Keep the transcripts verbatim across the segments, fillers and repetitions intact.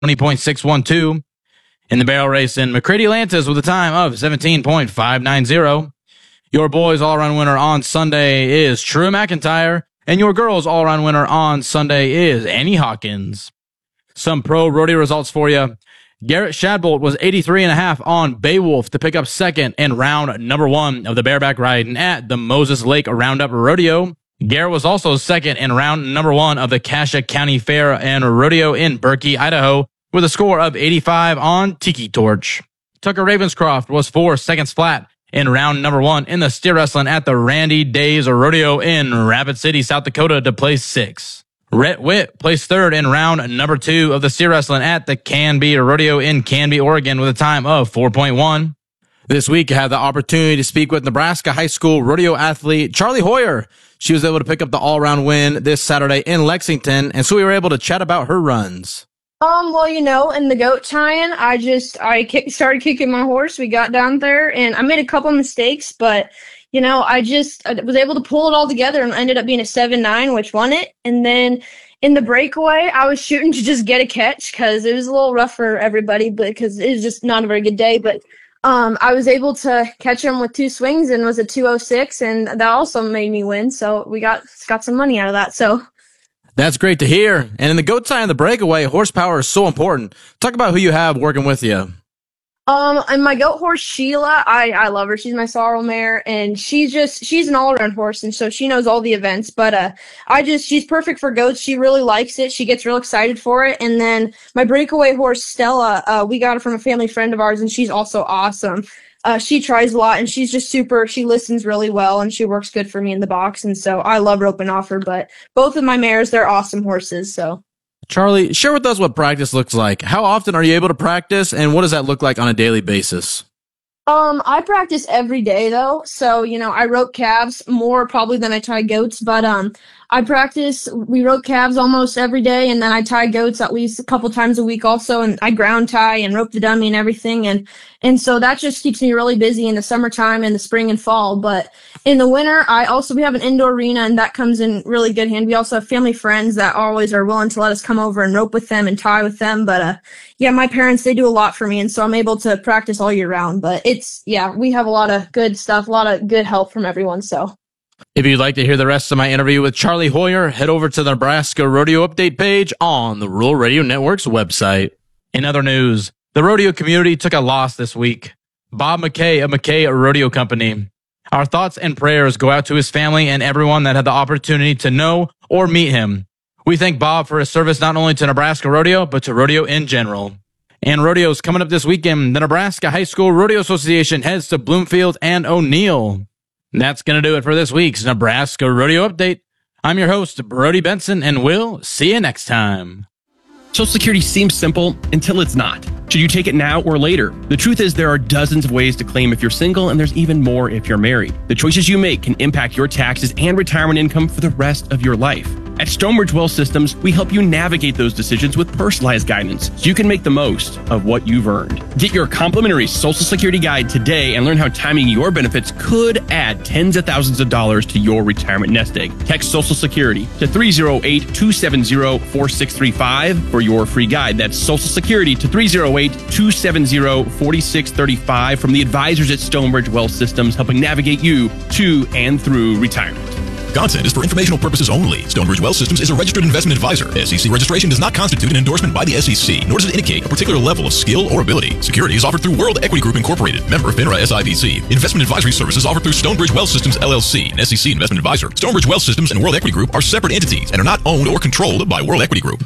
twenty point six one two. In the barrel race in McCready Lantis with a time of seventeen point five nine zero. Your boys all-around winner on Sunday is True McIntyre, and your girls all-around winner on Sunday is Annie Hawkins. Some pro rodeo results for you. Garrett Shadbolt was eighty-three and a half on Beowulf to pick up second in round number one of the bareback riding at the Moses Lake Roundup Rodeo. Garrett was also second in round number one of the Cassia County Fair and Rodeo in Berkey, Idaho, with a score of eighty-five on Tiki Torch. Tucker Ravenscroft was four seconds flat in round number one in the steer wrestling at the Randy Days Rodeo in Rapid City, South Dakota to place six. Rhett Witt placed third in round number two of the steer wrestling at the Canby Rodeo in Canby, Oregon with a time of four point one. This week, I had the opportunity to speak with Nebraska high school rodeo athlete Charlie Hoyer. She was able to pick up the all-around win this Saturday in Lexington, and so we were able to chat about her runs. Um, well, you know, in the goat tying, I just, I kick, started kicking my horse. We got down there and I made a couple mistakes, but, you know, I just I was able to pull it all together and ended up being a seven nine, which won it. And then in the breakaway, I was shooting to just get a catch because it was a little rough for everybody, but because it was just not a very good day. But um, I was able to catch him with two swings and was a two oh six, and that also made me win. So we got got some money out of that. So. That's great to hear. And in the goat tie and the breakaway, horsepower is so important. Talk about who you have working with you. Um, and my goat horse, Sheila, I, I love her. She's my sorrel mare, and she's just, she's an all-around horse, and so she knows all the events, but, uh, I just, she's perfect for goats. She really likes it. She gets real excited for it. And then my breakaway horse, Stella, uh, we got her from a family friend of ours, and she's also awesome. Uh, she tries a lot, and she's just super, she listens really well, and she works good for me in the box, and so I love roping off her, but both of my mares, they're awesome horses, so. Charlie, share with us what practice looks like. How often are you able to practice, and what does that look like on a daily basis? Um, I practice every day though, so, you know, I rope calves more probably than I tie goats, but, um, I practice, we rope calves almost every day, and then I tie goats at least a couple times a week also, and I ground tie and rope the dummy and everything, and, and so that just keeps me really busy in the summertime and the spring and fall, but in the winter, I also, we have an indoor arena, and that comes in really good hand. We also have family friends that always are willing to let us come over and rope with them and tie with them, but, uh, yeah, my parents, they do a lot for me, and so I'm able to practice all year round, but it's, yeah, we have a lot of good stuff, a lot of good help from everyone, so. If you'd like to hear the rest of my interview with Charlie Hoyer, head over to the Nebraska Rodeo Update page on the Rural Radio Network's website. In other news, the rodeo community took a loss this week. Bob McKay of McKay Rodeo Company. Our thoughts and prayers go out to his family and everyone that had the opportunity to know or meet him. We thank Bob for his service not only to Nebraska Rodeo, but to rodeo in general. And rodeos coming up this weekend. The Nebraska High School Rodeo Association heads to Bloomfield and O'Neill. That's going to do it for this week's Nebraska Rodeo Update. I'm your host, Brody Benson, and we'll see you next time. Social Security seems simple until it's not. Should you take it now or later? The truth is there are dozens of ways to claim if you're single, and there's even more if you're married. The choices you make can impact your taxes and retirement income for the rest of your life. At Stonebridge Wealth Systems, we help you navigate those decisions with personalized guidance so you can make the most of what you've earned. Get your complimentary Social Security guide today and learn how timing your benefits could add tens of thousands of dollars to your retirement nest egg. Text Social Security to three oh eight, two seven oh, four six three five for your free guide. That's Social Security to three oh eight, two seven oh, four six three five from the advisors at Stonebridge Wealth Systems, helping navigate you to and through retirement. Content is for informational purposes only. Stonebridge Wealth Systems is a registered investment advisor. S E C registration does not constitute an endorsement by the S E C, nor does it indicate a particular level of skill or ability. Securities offered through World Equity Group Incorporated, member FINRA S I B C. Investment advisory services offered through Stonebridge Wealth Systems L L C, an S E C investment advisor. Stonebridge Wealth Systems and World Equity Group are separate entities and are not owned or controlled by World Equity Group.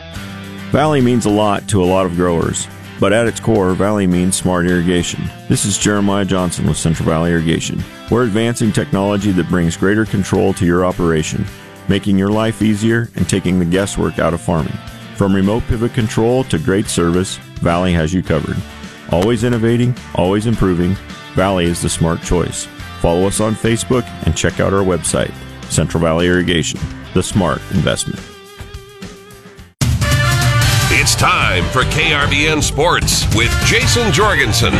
Valley means a lot to a lot of growers, but at its core, Valley means smart irrigation. This is Jeremiah Johnson with Central Valley Irrigation. We're advancing technology that brings greater control to your operation, making your life easier and taking the guesswork out of farming. From remote pivot control to great service, Valley has you covered. Always innovating, always improving, Valley is the smart choice. Follow us on Facebook and check out our website, Central Valley Irrigation, the smart investment. It's time for K R B N Sports with Jason Jorgensen.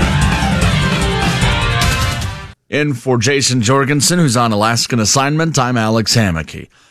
In for Jason Jorgensen, who's on Alaskan assignment, I'm Alex Hammocky.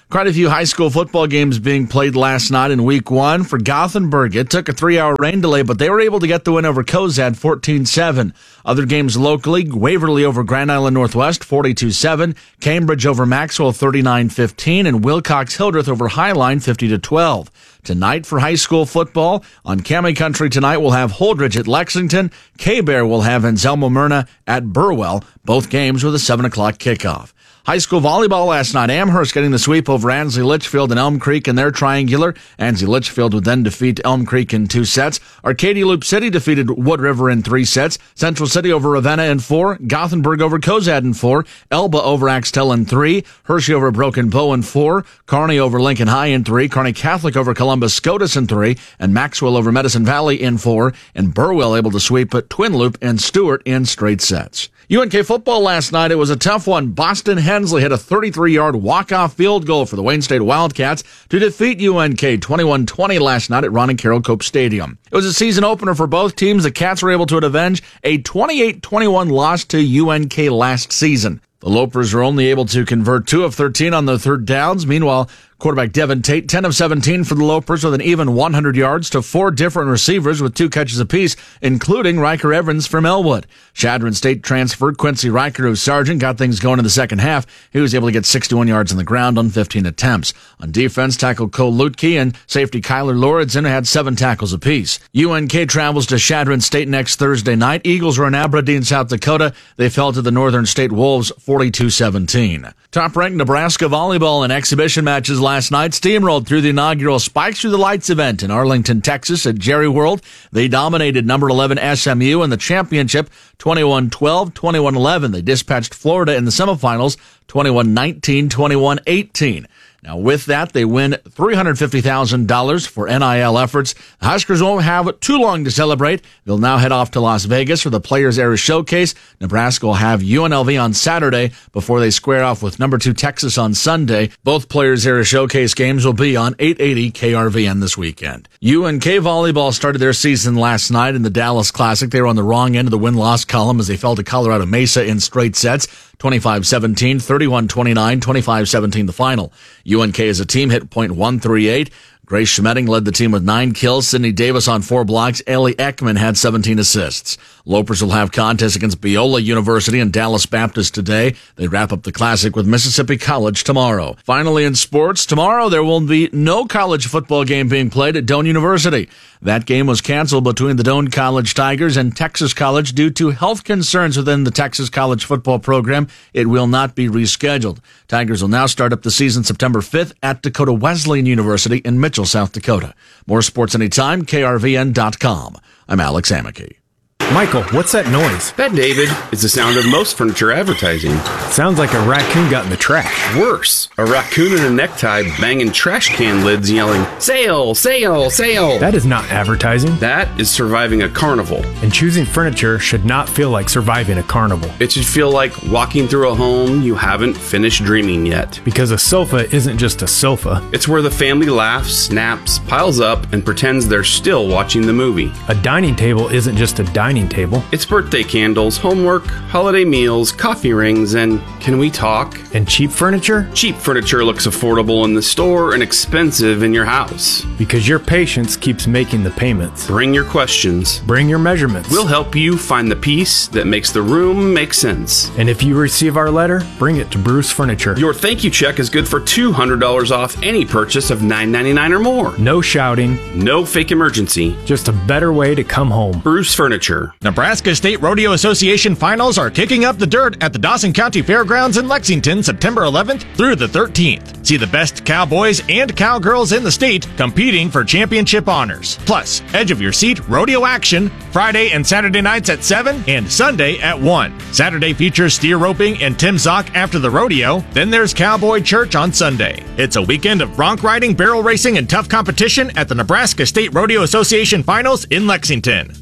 Quite a few high school football games being played last night in week one. For Gothenburg, it took a three-hour rain delay, but they were able to get the win over Cozad fourteen seven. Other games locally, Waverly over Grand Island Northwest forty-two seven, Cambridge over Maxwell thirty-nine fifteen, and Wilcox-Hildreth over Highline fifty to twelve. Tonight for high school football, on Cami Country tonight we'll have Holdridge at Lexington. K-Bear will have Anselmo Myrna at Burwell, both games with a seven o'clock kickoff. High school volleyball last night, Amherst getting the sweep over Ansley Litchfield and Elm Creek in their triangular. Ansley Litchfield would then defeat Elm Creek in two sets. Arcadia Loop City defeated Wood River in three sets. Central City over Ravenna in four. Gothenburg over Cozad in four. Elba over Axtell in three. Hershey over Broken Bow in four. Kearney over Lincoln High in three. Kearney Catholic over Columbus Scotus in three. And Maxwell over Medicine Valley in four. And Burwell able to sweep at Twin Loop and Stewart in straight sets. U N K football last night, it was a tough one. Boston Hensley hit a thirty-three-yard walk-off field goal for the Wayne State Wildcats to defeat U N K twenty-one twenty last night at Ron and Carroll Cope Stadium. It was a season opener for both teams. The Cats were able to avenge a twenty-eight twenty-one loss to U N K last season. The Lopers were only able to convert two of thirteen on the third downs. Meanwhile, quarterback Devin Tate, ten of seventeen for the Lopers with an even one hundred yards to four different receivers with two catches apiece, including Riker Evans from Elwood. Chadron State transfer Quincy Riker, who's sergeant, got things going in the second half. He was able to get sixty-one yards on the ground on fifteen attempts. On defense, tackle Cole Lutke and safety Kyler Lauritsen had seven tackles apiece. U N K travels to Chadron State next Thursday night. Eagles were in Aberdeen, South Dakota. They fell to the Northern State Wolves forty-two seventeen. Top-ranked Nebraska volleyball in exhibition matches last night steamrolled through the inaugural Spikes Through the Lights event in Arlington, Texas at Jerry World. They dominated number eleven S M U in the championship twenty-one twelve, twenty-one eleven. They dispatched Florida in the semifinals twenty-one nineteen, twenty-one eighteen. Now, with that, they win three hundred fifty thousand dollars for N I L efforts. The Huskers won't have too long to celebrate. They'll now head off to Las Vegas for the Players Era Showcase. Nebraska will have U N L V on Saturday before they square off with number two Texas on Sunday. Both Players Era Showcase games will be on eight eighty K R V N this weekend. U N K volleyball started their season last night in the Dallas Classic. They were on the wrong end of the win-loss column as they fell to Colorado Mesa in straight sets. twenty-five seventeen, thirty-one twenty-nine, twenty-five seventeen the final. U N K as a team hit point one three eight. Grace Schmetting led the team with nine kills. Sydney Davis on four blocks. Ellie Ekman had seventeen assists. Lopers will have contests against Biola University and Dallas Baptist today. They wrap up the Classic with Mississippi College tomorrow. Finally, in sports, tomorrow there will be no college football game being played at Doane University. That game was canceled between the Doane College Tigers and Texas College due to health concerns within the Texas College football program. It will not be rescheduled. Tigers will now start up the season September fifth at Dakota Wesleyan University in Mitchell, South Dakota. More sports anytime, K R V N dot com. I'm Alex Amicky. Michael, what's that noise? That, David, is the sound of most furniture advertising. Sounds like a raccoon got in the trash. Worse, a raccoon in a necktie banging trash can lids yelling, "Sale, sale, sale." That is not advertising. That is surviving a carnival. And choosing furniture should not feel like surviving a carnival. It should feel like walking through a home you haven't finished dreaming yet. Because a sofa isn't just a sofa. It's where the family laughs, snaps, piles up, and pretends they're still watching the movie. A dining table isn't just a dining table. It's birthday candles, homework, holiday meals, coffee rings, and can we talk? And cheap furniture? Cheap furniture looks affordable in the store and expensive in your house. Because your patience keeps making the payments. Bring your questions. Bring your measurements. We'll help you find the piece that makes the room make sense. And if you receive our letter, bring it to Bruce Furniture. Your thank you check is good for two hundred dollars off any purchase of nine ninety-nine or more. No shouting. No fake emergency. Just a better way to come home. Bruce Furniture. Nebraska State Rodeo Association finals are kicking up the dirt at the Dawson County Fairgrounds in Lexington September eleventh through the thirteenth. See the best cowboys and cowgirls in the state competing for championship honors. Plus, edge of your seat rodeo action Friday and Saturday nights at seven and Sunday at one. Saturday features steer roping and Tim Zock after the rodeo. Then there's Cowboy Church on Sunday. It's a weekend of bronc riding, barrel racing, and tough competition at the Nebraska State Rodeo Association finals in Lexington.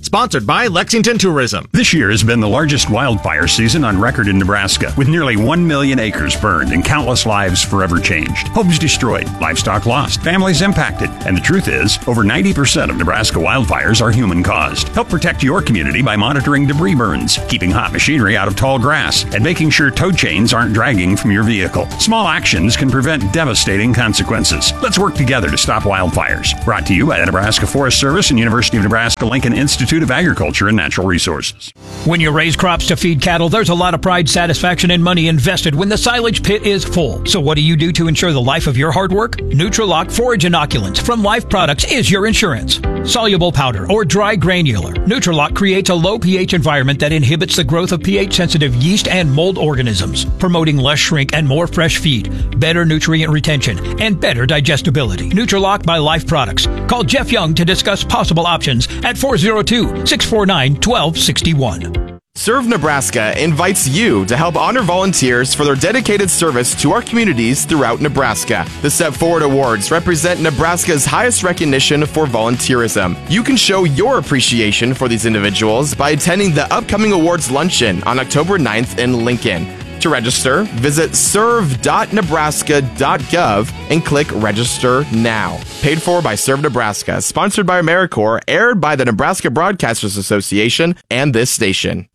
Sponsored by Lexington Tourism. This year has been the largest wildfire season on record in Nebraska, with nearly one million acres burned and countless lives forever changed. Homes destroyed, livestock lost, families impacted. And the truth is, over ninety percent of Nebraska wildfires are human-caused. Help protect your community by monitoring debris burns, keeping hot machinery out of tall grass, and making sure tow chains aren't dragging from your vehicle. Small actions can prevent devastating consequences. Let's work together to stop wildfires. Brought to you by the Nebraska Forest Service and University of Nebraska-Lincoln Institute of Agriculture and Natural Resources. When you raise crops to feed cattle, there's a lot of pride, satisfaction, and money invested when the silage pit is full. So what do you do to ensure the life of your hard work? Nutrilock Forage Inoculants from Life Products is your insurance. Soluble powder or dry granular, Nutrilock creates a low pH environment that inhibits the growth of pH-sensitive yeast and mold organisms, promoting less shrink and more fresh feed, better nutrient retention, and better digestibility. Nutrilock by Life Products. Call Jeff Young to discuss possible options at four oh two, six four nine, one two six one. Serve Nebraska invites you to help honor volunteers for their dedicated service to our communities throughout Nebraska. The Step Forward Awards represent Nebraska's highest recognition for volunteerism. You can show your appreciation for these individuals by attending the upcoming awards luncheon on October ninth in Lincoln. To register, visit serve dot nebraska dot gov and click Register Now. Paid for by Serve Nebraska, sponsored by AmeriCorps, aired by the Nebraska Broadcasters Association and this station.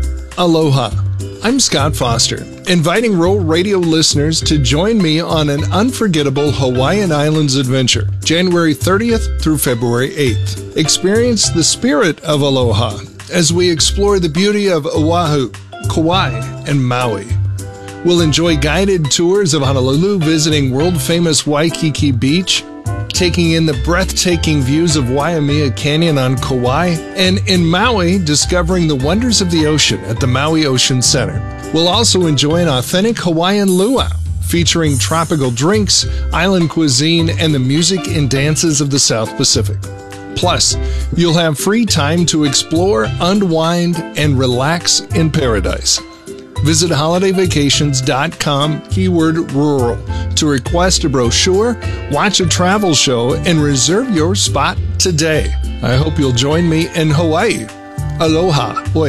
Aloha. I'm Scott Foster, inviting Rural Radio listeners to join me on an unforgettable Hawaiian Islands adventure, January thirtieth through February eighth. Experience the spirit of aloha as we explore the beauty of Oahu, Kauai, and Maui. We'll enjoy guided tours of Honolulu, visiting world-famous Waikiki Beach, taking in the breathtaking views of Waimea Canyon on Kauai, and in Maui, discovering the wonders of the ocean at the Maui Ocean Center. We'll also enjoy an authentic Hawaiian luau, featuring tropical drinks, island cuisine, and the music and dances of the South Pacific. Plus, you'll have free time to explore, unwind, and relax in paradise. Visit holiday vacations dot com, keyword rural, to request a brochure, watch a travel show, and reserve your spot today. I hope you'll join me in Hawaii. Aloha. Hoi.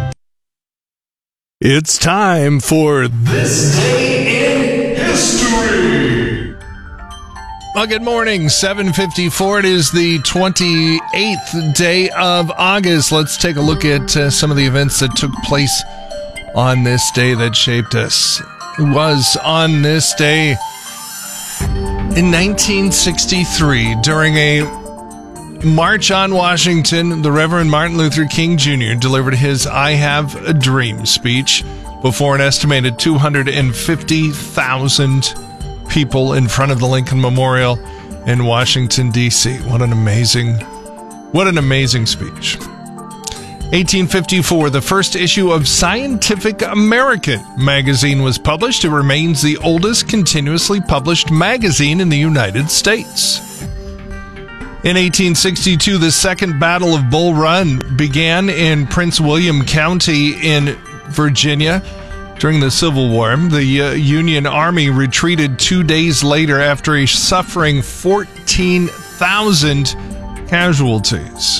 It's time for This Day in History. Well, good morning. seven fifty-four. It is the twenty-eighth day of August. Let's take a look at uh, some of the events that took place on this day that shaped us. It was on this day in nineteen sixty-three, during a March on Washington, the Reverend Martin Luther King Junior delivered his I Have a Dream speech before an estimated two hundred fifty thousand people in front of the Lincoln Memorial in Washington, D C What an amazing, what an amazing speech. eighteen fifty-four, the first issue of Scientific American magazine was published. It remains the oldest continuously published magazine in the United States. In eighteen sixty-two, the Second Battle of Bull Run began in Prince William County in Virginia. During the Civil War, the uh, Union Army retreated two days later after suffering fourteen thousand casualties.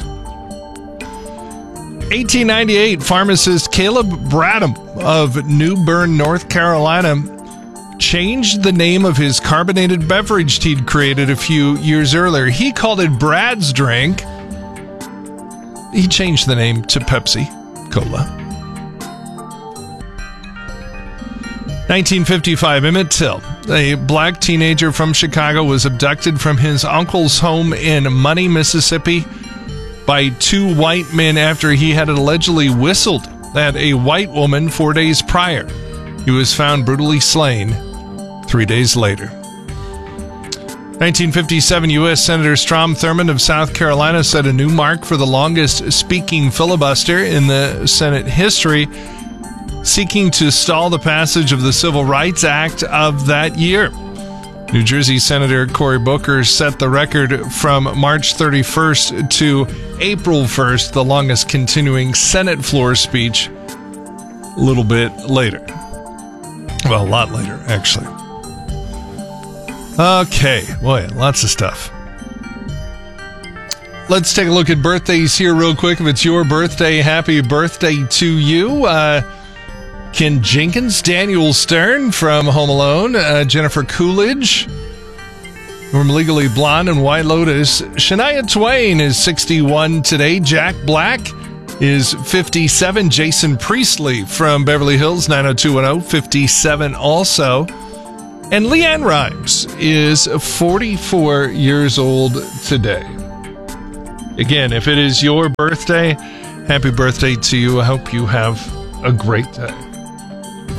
eighteen ninety-eight, pharmacist Caleb Bradham of New Bern, North Carolina, changed the name of his carbonated beverage he'd created a few years earlier. He called it Brad's Drink. He changed the name to Pepsi Cola. nineteen fifty-five, Emmett Till, a black teenager from Chicago, was abducted from his uncle's home in Money, Mississippi, by two white men after he had allegedly whistled at a white woman four days prior. He was found brutally slain three days later. nineteen fifty-seven, U S Senator Strom Thurmond of South Carolina set a new mark for the longest speaking filibuster in the Senate history, seeking to stall the passage of the Civil Rights Act of that year. New Jersey Senator Cory Booker set the record from March thirty-first to April first, the longest continuing Senate floor speech, a little bit later. Well, a lot later, actually. Okay, boy, lots of stuff. Let's take a look at birthdays here real quick. If it's your birthday, happy birthday to you. Uh, Ken Jenkins, Daniel Stern from Home Alone, uh, Jennifer Coolidge from Legally Blonde and White Lotus. Shania Twain is sixty-one today. Jack Black is fifty-seven. Jason Priestley from Beverly Hills, nine oh two one oh, fifty-seven also. And Leanne Rimes is forty-four years old today. Again, if it is your birthday, happy birthday to you. I hope you have a great day.